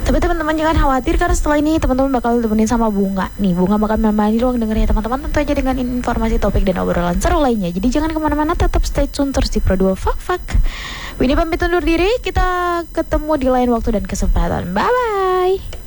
Tapi teman-teman jangan khawatir, karena setelah ini teman-teman bakal ditemenin sama Bunga. Nih, Bunga bakal menemani ruang dengerin ya teman-teman, tentu aja dengan informasi, topik, dan obrolan seru lainnya. Jadi jangan kemana-mana, tetap stay tune terus di Pro 2 Fak. Winnie pamit undur diri, kita ketemu di lain waktu dan kesempatan. Bye-bye.